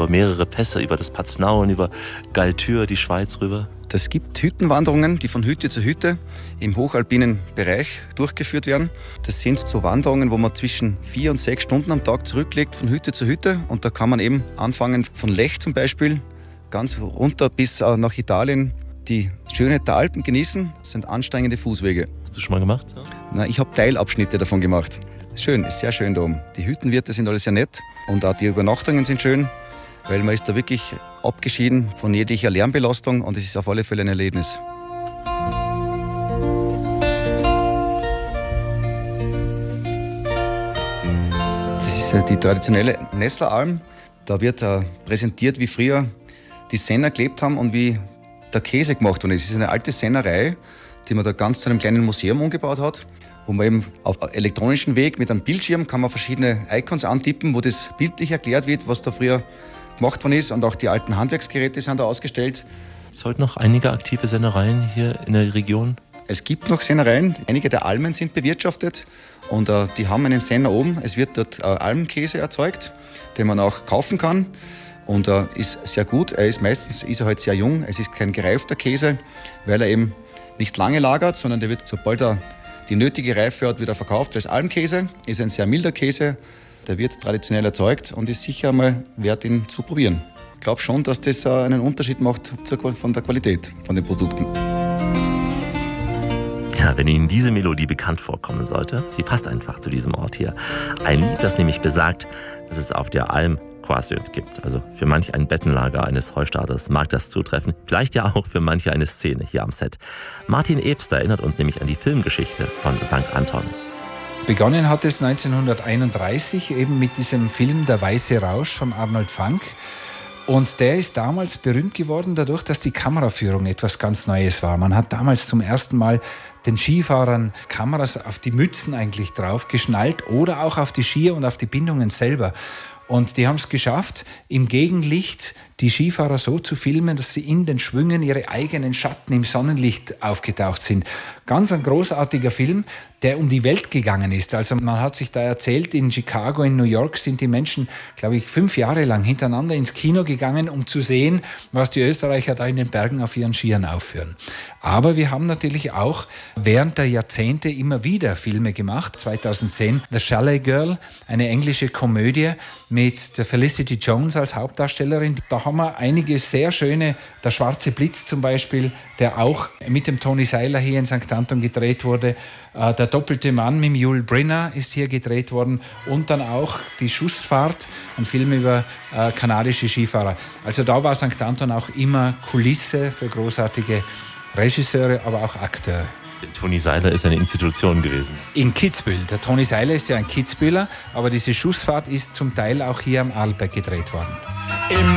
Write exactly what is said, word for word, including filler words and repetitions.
über mehrere Pässe, über das Paznaun, über Galtür, die Schweiz rüber. Es gibt Hüttenwanderungen, die von Hütte zu Hütte im hochalpinen Bereich durchgeführt werden. Das sind so Wanderungen, wo man zwischen vier und sechs Stunden am Tag zurücklegt von Hütte zu Hütte. Und da kann man eben anfangen von Lech zum Beispiel, ganz runter bis nach Italien, die Schönheit der Alpen genießen. Das sind anstrengende Fußwege. Hast du schon mal gemacht? Ja? Na, ich habe Teilabschnitte davon gemacht. Ist schön, ist sehr schön da oben. Die Hüttenwirte sind alle sehr nett und auch die Übernachtungen sind schön, weil man ist da wirklich abgeschieden von jeglicher Lärmbelastung und es ist auf alle Fälle ein Erlebnis. Das ist die traditionelle Nessleralm. Da wird äh, präsentiert, wie früher die Senner gelebt haben und wie der Käse gemacht worden ist. Es ist eine alte Sennerei, die man da ganz zu einem kleinen Museum umgebaut hat, wo man eben auf elektronischen Weg mit einem Bildschirm kann man verschiedene Icons antippen, wo das bildlich erklärt wird, was da früher gemacht worden ist, und auch die alten Handwerksgeräte sind da ausgestellt. Gibt es heute noch einige aktive Sennereien hier in der Region? Es gibt noch Sennereien, einige der Almen sind bewirtschaftet und äh, die haben einen Senner oben. Es wird dort äh, Almkäse erzeugt, den man auch kaufen kann und äh, ist sehr gut. Er ist meistens ist er halt sehr jung, es ist kein gereifter Käse, weil er eben nicht lange lagert, sondern der wird, sobald er die nötige Reife hat, wieder verkauft als Almkäse. Ist ein sehr milder Käse. Der wird traditionell erzeugt und ist sicher mal wert, ihn zu probieren. Ich glaube schon, dass das einen Unterschied macht von der Qualität von den Produkten. Ja, wenn Ihnen diese Melodie bekannt vorkommen sollte, sie passt einfach zu diesem Ort hier. Ein Lied, das nämlich besagt, dass es auf der Alm Quasjøt gibt. Also für manch ein Bettenlager eines Heustarters mag das zutreffen. Vielleicht ja auch für manche eine Szene hier am Set. Martin Ebster erinnert uns nämlich an die Filmgeschichte von Sankt Anton. Begonnen hat es neunzehnhunderteinunddreißig eben mit diesem Film Der Weiße Rausch von Arnold Fanck. Und der ist damals berühmt geworden dadurch, dass die Kameraführung etwas ganz Neues war. Man hat damals zum ersten Mal den Skifahrern Kameras auf die Mützen eigentlich drauf geschnallt oder auch auf die Skier und auf die Bindungen selber. Und die haben es geschafft, im Gegenlicht die Skifahrer so zu filmen, dass sie in den Schwüngen ihre eigenen Schatten im Sonnenlicht aufgetaucht sind. Ganz ein großartiger Film, der um die Welt gegangen ist. Also man hat sich da erzählt, in Chicago, in New York sind die Menschen, glaube ich, fünf Jahre lang hintereinander ins Kino gegangen, um zu sehen, was die Österreicher da in den Bergen auf ihren Skiern aufführen. Aber wir haben natürlich auch während der Jahrzehnte immer wieder Filme gemacht. zweitausendzehn The Chalet Girl, eine englische Komödie mit der Felicity Jones als Hauptdarstellerin. Da haben wir einige sehr schöne, Der Schwarze Blitz zum Beispiel, der auch mit dem Toni Seiler hier in Sankt Anton gedreht wurde. Der doppelte Mann mit Yul Brynner ist hier gedreht worden und dann auch Die Schussfahrt, ein Film über äh, kanadische Skifahrer. Also da war Sankt Anton auch immer Kulisse für großartige Regisseure, aber auch Akteure. Toni Seiler ist eine Institution gewesen. In Kitzbühel. Der Toni Seiler ist ja ein Kitzbühler, aber diese Schussfahrt ist zum Teil auch hier am Arlberg gedreht worden. Im